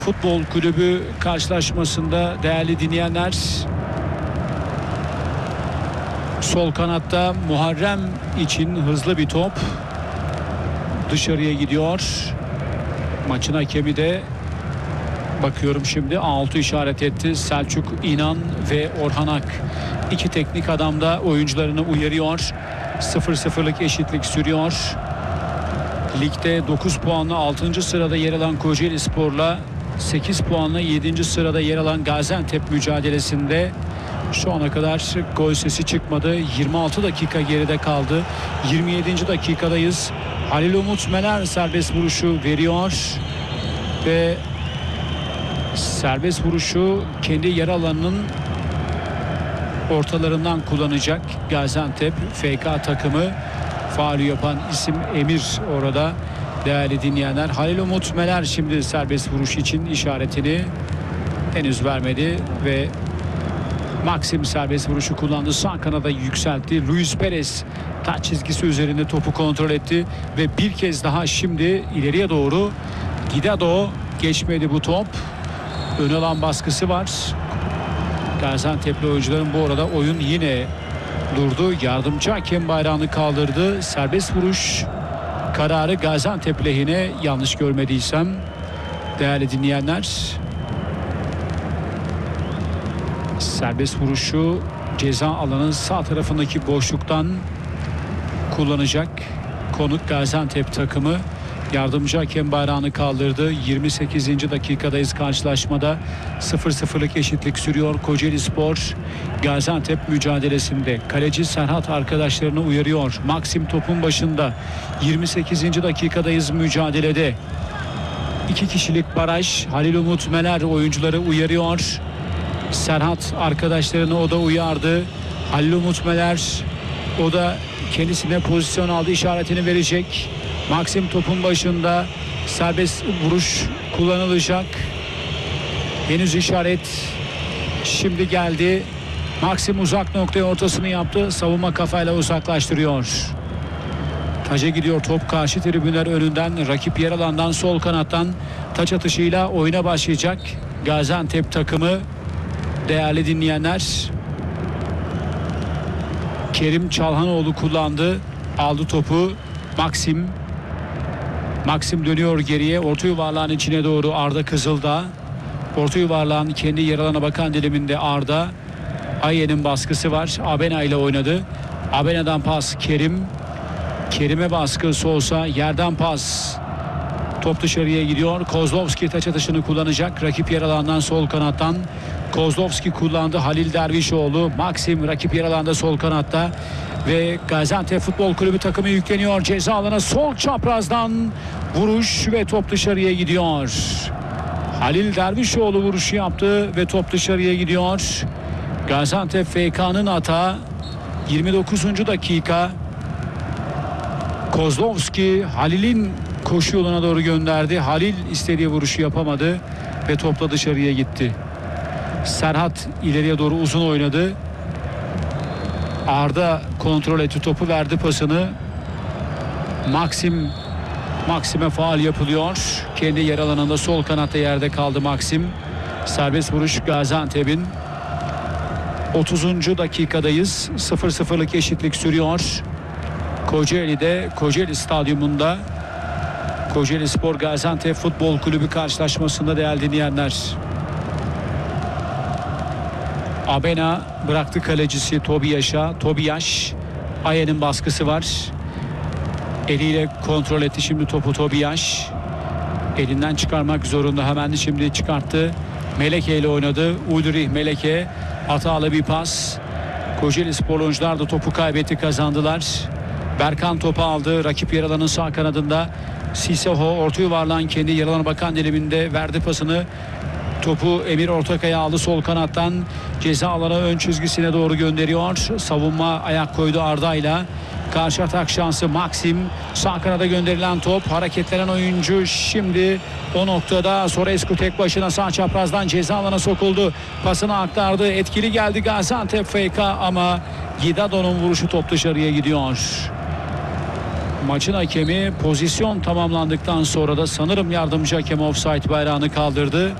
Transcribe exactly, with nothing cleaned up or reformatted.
Futbol Kulübü karşılaşmasında değerli dinleyenler, sol kanatta Muharrem için hızlı bir top dışarıya gidiyor. Maçın hakemi de bakıyorum şimdi altı işaret etti. Selçuk İnan ve Orhan Ak, iki teknik adam da oyuncularını uyarıyor. sıfır sıfırlık eşitlik sürüyor. Ligde dokuz puanla altıncı sırada yer alan Kocaelispor'la sekiz puanla yedinci sırada yer alan Gaziantep mücadelesinde şu ana kadar gol sesi çıkmadı. yirmi altı dakika geride kaldı. yirmi yedinci dakikadayız. Halil Umut Meler serbest vuruşu veriyor ve serbest vuruşu kendi yer alanının ortalarından kullanacak Gaziantep. F K takımı, faulü yapan isim Emir orada değerli dinleyenler. Halil Umut Meler şimdi serbest vuruş için işaretini henüz vermedi ve Maxim serbest vuruşu kullandı. Sağ kanada yükseltti. Luis Perez taç çizgisi üzerinde topu kontrol etti ve bir kez daha şimdi ileriye doğru Guidado, geçmedi bu top. Ön alan baskısı var. Gaziantep'li oyuncuların bu arada oyun yine durdu. Yardımcı hakem bayrağını kaldırdı. Serbest vuruş kararı Gaziantep lehine, yanlış görmediysem değerli dinleyenler. Serbest vuruşu ceza alanının sağ tarafındaki boşluktan kullanacak konuk Gaziantep takımı. Yardımcı hakem bayrağını kaldırdı. yirmi sekizinci dakikadayız karşılaşmada. sıfır sıfırlık eşitlik sürüyor Kocaelispor Gaziantep mücadelesinde. Kaleci Serhat arkadaşlarını uyarıyor. Maxim topun başında. yirmi sekizinci dakikadayız mücadelede. İki kişilik baraj. Halil Umut Meler oyuncuları uyarıyor. Serhat arkadaşlarını o da uyardı. Halil Umut Meler o da kendisine pozisyon aldı, işaretini verecek. Maxim topun başında, serbest vuruş kullanılacak. Henüz işaret şimdi geldi. Maxim uzak noktaya ortasını yaptı. Savunma kafayla uzaklaştırıyor. Taca gidiyor top karşı tribünler önünden. Rakip yer alandan sol kanattan taç atışıyla oyuna başlayacak Gaziantep takımı. Değerli dinleyenler, Kerim Çalhanoğlu kullandı. Aldı topu. Maxim. Maxim dönüyor geriye. Orta yuvarlağın içine doğru Arda Kızıldağ. Orta yuvarlağın kendi yer alana bakan diliminde Arda. Ayen'in baskısı var. Abena ile oynadı. Abena'dan pas Kerim. Kerim'e baskı Sosa. Yerden pas. Top dışarıya gidiyor. Kozlovski taç atışını kullanacak. Rakip yer alandan sol kanattan. Kozlovski kullandı. Halil Dervişoğlu. Maxim rakip yer alanda sol kanatta. Ve Gaziantep Futbol Kulübü takımı yükleniyor. Ceza alana sol çaprazdan vuruş ve top dışarıya gidiyor. Halil Dervişoğlu vuruşu yaptı ve top dışarıya gidiyor. Gaziantep F K'nın hata. yirmi dokuzuncu dakika. Kozlovski Halil'in koşu yoluna doğru gönderdi. Halil istediği vuruşu yapamadı ve topla dışarıya gitti. Serhat ileriye doğru uzun oynadı. Arda kontrol etti topu, verdi pasını. Maxim Maxim'e faul yapılıyor. Kendi yer alanında sol kanatta yerde kaldı Maxim. Serbest vuruş Gaziantep'in. otuzuncu dakikadayız. sıfır sıfırlık eşitlik sürüyor. Kocaeli'de, Kocaeli Stadyumunda Kocaelispor Gaziantep Futbol Kulübü karşılaşmasında değerli dinleyenler. Abena bıraktı kalecisi Tobiyaş'a. Tobiyaş, Ayen'in baskısı var. Eliyle kontrol etti şimdi topu Tobiyaş. Elinden çıkarmak zorunda, hemen şimdi çıkarttı. Meleke ile oynadı. Ulrich Meleke, hatalı bir pas. Kocaelispor oyuncular da topu kaybetti, kazandılar. Berkan topu aldı. Rakip yer alanın sağ kanadında. Siseho orta yuvarlağın kendi yer alana bakan diliminde verdi pasını. Topu Emir Ortakaya aldı sol kanattan. Ceza alana ön çizgisine doğru gönderiyor. Savunma ayak koydu Arda'yla. Karşı atak şansı Maxim. Sağ kanada gönderilen top. Hareketlenen oyuncu şimdi o noktada. Sorescu tek başına sağ çaprazdan ceza alana sokuldu. Pasını aktardı. Etkili geldi Gaziantep F K ama Guidado'nun vuruşu top dışarıya gidiyor. Maçın hakemi pozisyon tamamlandıktan sonra da sanırım yardımcı hakem ofsayt bayrağını kaldırdı.